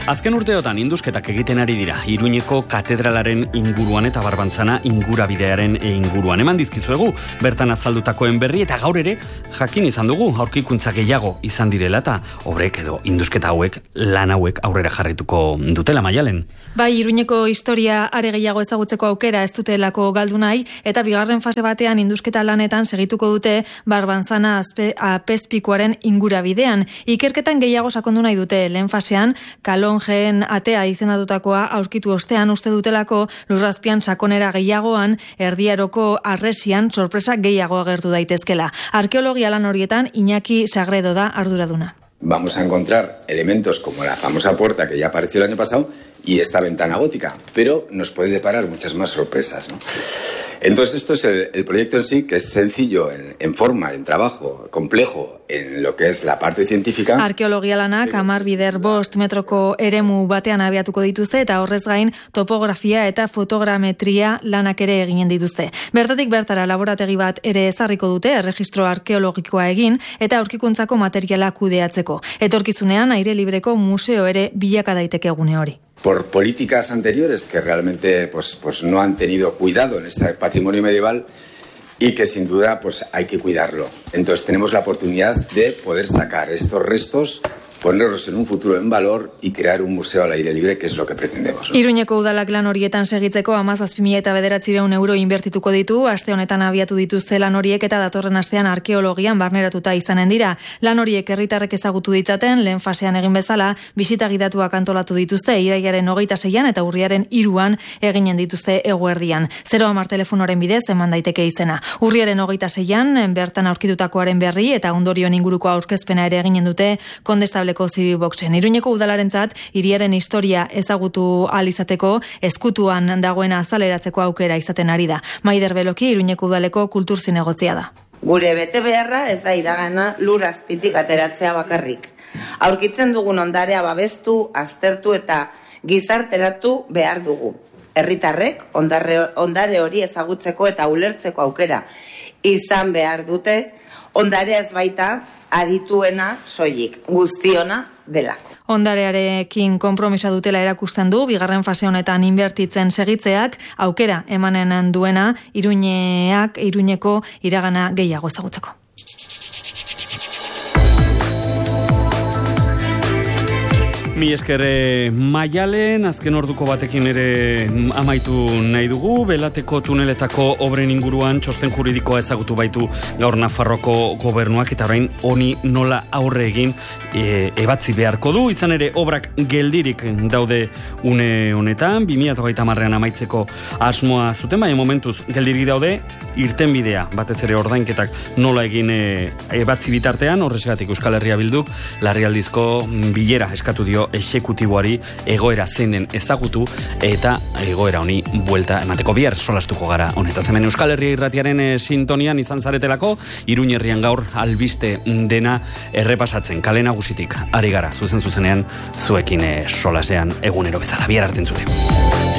Azken urteotan indusketak egiten ari dira, Iruñeko katedralaren inguruan eta Barbantzana ingurabidearen inguruan. Eman dizkizuegu, bertan azaldutakoen berri eta gaur ere jakin izan dugu, aurkikuntza gehiago izan direla eta obrek edo indusketa hauek, lan hauek aurrera jarrituko dutela, Maialen. Bai, Iruñeko historia are gehiago ezagutzeko aukera ez dutelako galdu nahi, eta bigarren fase batean indusketa lanetan segituko dute Barbantzana apezpikuaren ingurabidean. Ikerketan gehiago sakondu nahi dute, lehen fasean Kalongeen atea izendatutakoa aurkitu ostean uste dutelako lurrazpian sakonera gehiagoan erdiaroko arresian sorpresa gehiago agertu daitezkela. Arkeologia lan horietan Iñaki Sagredo da arduraduna. Vamos a encontrar elementos como la famosa puerta que ya apareció el año pasado y esta ventana gótica, pero nos puede deparar muchas más sorpresas, ¿no? Entonces esto es el proyecto en sí, que es sencillo en forma, en trabajo, complejo en lo que es la parte científica. Arkeologia lanak 10 bider 5 metroko eremu batean abiatuko dituzte eta horrez gain topografia eta fotogrametria lanak ere eginen dituzte. Bertatik bertara laborategi bat ere ezarriko dute erregistro arkeologikoa egin eta aurkikuntzako materiala kudeatzeko. Etorkizunean aire libreko museo ere bilaka daiteke gune hori. Por políticas anteriores que realmente pues no han tenido cuidado en este patrimonio medieval y que sin duda pues hay que cuidarlo. Entonces tenemos la oportunidad de poder sacar estos restos, ponerlos en un futuro en valor y crear un museo al aire libre, que es lo que pretendemos, ¿no? Iruñeko udalak lan horietan segitzeko 17.900 euro inbertituko ditu, aste honetan abiatu dituzte lan horiek eta datorren astean arkeologian barneratuta izanen dira. Lan horiek herritarrek ezagutu ditzaten, lehen fasean egin bezala, bisita gidatuak antolatu dituzte, irailaren 26an eta urriaren 3an eginen dituzte eguerdian. 010 telefonoren bidez eman daiteke izena. Urriaren 26an bertan aurkitutakoaren berri eta ondorioen inguruko aurkezpena ere eginen dute Kondestableko Zibi Boxen. Iruñeko udalarentzat hiriaren historia ezagutu ahal izateko eskutuan dagoena azaleratzeko aukera izaten ari da. Maider Beloki Iruñeko udaleko kultur zinegotzia da. Gure bete beharra ez da iragana lur azpitik ateratzea bakarrik. Aurkitzen dugun ondarea babestu, aztertu eta gizarteratu behar dugu. Herritarrek ondare hori ezagutzeko eta ulertzeko aukera izan behar dute, ondarea ez baita adituena soilik, guztiona delako. Ondarearekin konpromisa dutela erakusten du, bigarren fase honetan inbertitzen segitzeak, aukera emanen duena Iruñeko iragana gehiago ezagutzeko. Mi esker Maialen, azken orduko batekin ere amaitu nahi dugu, Belateko tuneletako obren inguruan txosten juridikoa ezagutu baitu gaur Nafarroko gobernuak eta orain honi nola aurre egin ebatzi beharko du, izan ere obrak geldirik daude une honetan, 2030an amaitzeko asmoa zuten, baina momentuz geldirik daude, irtenbidea, batez ere ordainketak nola egin ebatzi bitartean, horrexegatik Euskal Herria Bilduk larrialdizko bilera eskatu dio exekutiboari egoera zein den ezagutu eta egoera honi buelta emateko. Bihar solastuko gara honetaz. Hemen Euskal Herria Irratiaren sintonian izan zaretelako, Iruñ herrian gaur albiste dena errepasatzen. Kale Nagusitik ari gara zuzenean zuekin solasean egunero bezala. Bihar arte entzule.